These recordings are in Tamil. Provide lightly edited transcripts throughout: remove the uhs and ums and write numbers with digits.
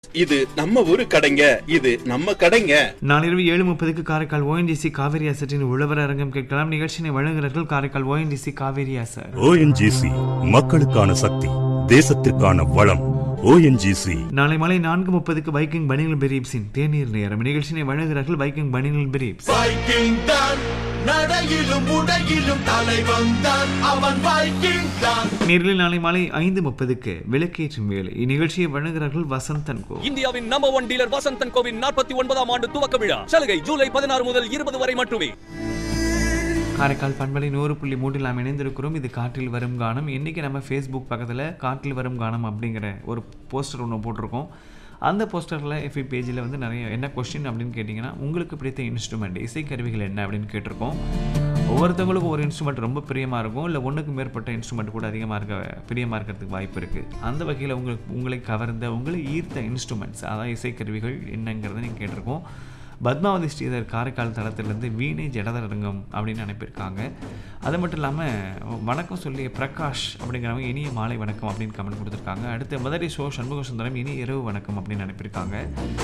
இது நம்ம ஊரு கடைங்க, இது நம்ம கடைங்க. நாளிரவு 7:30 காரைக்கால் ONGC காவேரி அசட்டின் உழவர் அரங்கம் கேட்கலாம். நிகழ்ச்சியை வழங்குகிறார்கள் Karaikal ONGC Kaveri asset. ONGC மக்களுக்கான சக்தி, தேசத்திற்கான வளம். ONGC. நாளை மாலை 4:30 வைக்கிங் பனியல் பிரீப்ஸின் தேநீர் நேரம். நிகழ்ச்சியை வழங்குகிறார்கள் வைக்கிங் பனியல் பிரீப்ஸ். வைக்கிங் தான் நடையிலும் உடையிலும் தலைவன் தான், அவன் வைக்கிங் தான். நேரில் நாளை மாலை 5:30 விளக்கேற்றும் வேலை. இந்நிகழ்ச்சியை வழங்குகிறார்கள் வசந்தன் கோ. இந்தியாவின் நம்பர் 1 டீலர் வசந்தன் கோவின் 49ஆம் ஆண்டு துவக்க விழா. சலுகை ஜூலை 16 முதல் 20 வரை மட்டுமே. காரைக்கால் பண்பலை 100.3 நாம் இணைந்திருக்கிறோம். இது காற்றில் வரும் கானம். இன்றைக்கி நம்ம ஃபேஸ்புக் பக்கத்தில் காற்றில் வரும் கானம் அப்படிங்கிற ஒரு போஸ்டர் ஒன்று போட்டிருக்கோம். அந்த போஸ்டரில் எஃபி பேஜில் வந்து நிறைய என்ன கொஸ்டின் அப்படின்னு கேட்டிங்கன்னா, உங்களுக்கு பிடித்த இன்ஸ்ட்ருமெண்ட் இசைக்கருவிகள் என்ன அப்படின்னு கேட்டிருக்கோம். ஒவ்வொருத்தவங்களுக்கும் ஒரு இன்ஸ்ட்ருமெண்ட் ரொம்ப பிரியமாக இருக்கும், இல்லை ஒன்றுக்கு மேற்பட்ட இன்ஸ்ட்ருமெண்ட் கூட பிரியமாக இருக்கிறதுக்கு வாய்ப்பு இருக்குது. அந்த வகையில் உங்களை கவர்ந்த உங்களை ஈர்த்த இன்ஸ்ட்ருமெண்ட்ஸ், அதாவது இசைக்கருவிகள் என்னங்கிறத நீங்கள் கேட்டிருக்கோம். பத்மாவதி ஸ்ரீதர் காரைக்கால் தளத்திலிருந்து வீணை ஜடதரங்கம் அப்படின்னு அனுப்பியிருக்காங்க. அது மட்டும் இல்லாமல் வணக்கம் சொல்லி பிரகாஷ் அப்படிங்கிறவங்க இனிய மாலை வணக்கம் அப்படின்னு கமெண்ட் கொடுத்துருக்காங்க. அடுத்து மதுரை சண்முக சுந்தரம் இனிய இரவு வணக்கம் அப்படின்னு அனுப்பியிருக்காங்க.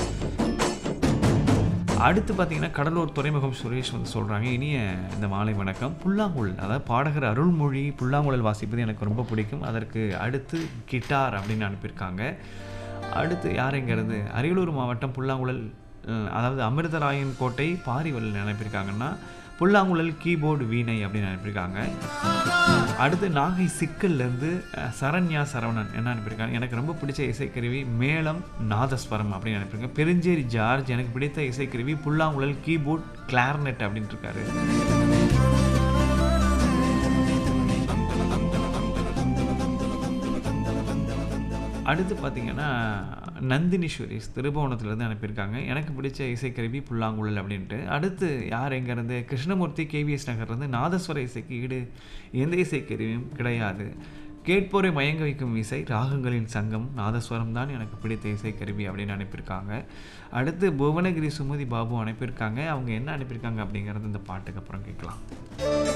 அடுத்து பார்த்தீங்கன்னா கடலூர் துறைமுகம் சுரேஷ் வந்து சொல்கிறாங்க இனிய இந்த மாலை வணக்கம். புல்லாங்குழல், அதாவது பாடகர் அருள்மொழி புல்லாங்குழல் வாசிப்பது எனக்கு ரொம்ப பிடிக்கும். அதற்கு அடுத்து கிட்டார் அப்படின்னு அனுப்பியிருக்காங்க. அடுத்து யாருங்கிறது அரியலூர் மாவட்டம் புல்லாங்குழல், அதாவது அமிர்தராயன் கோட்டை பாரிவல் அனுப்பியிருக்காங்கன்னா புல்லாங்குழல் கீபோர்டு வீணை அப்படின்னு அனுப்பியிருக்காங்க. அடுத்து நாகை சிக்கல்லேருந்து சரண்யா சரவணன் என்ன அனுப்பியிருக்காங்க, எனக்கு ரொம்ப பிடிச்ச இசைக்கருவி மேளம் நாதஸ்வரம் அப்படின்னு அனுப்பியிருக்காங்க. பெருஞ்சேரி ஜார்ஜ், எனக்கு பிடித்த இசைக்கருவி புல்லாங்குழல் கீபோர்ட் கிளார்னெட் அப்படின்ட்டு இருக்காரு. அடுத்து பார்த்திங்கன்னா நந்தினி சுரேஷ் திருபுவனத்துலேருந்து அனுப்பியிருக்காங்க, எனக்கு பிடிச்ச இசைக்கருவி புல்லாங்குழல் அப்படின்ட்டு. அடுத்து யார் எங்கேருந்து கிருஷ்ணமூர்த்தி KVS நகர்லேருந்து நாதஸ்வர இசைக்கு ஈடு எந்த இசைக்கருவியும் கிடையாது, கேட்போரை மயங்க வைக்கும் இசை ராகங்களின் சங்கம் நாதஸ்வரம் தான் எனக்கு பிடித்த இசைக்கருவி அப்படின்னு அனுப்பியிருக்காங்க. அடுத்து புவனகிரி சுமதி பாபு அனுப்பியிருக்காங்க. அவங்க என்ன அனுப்பியிருக்காங்க அப்படிங்கிறது இந்த பாட்டுக்கு அப்புறம் கேட்கலாம்.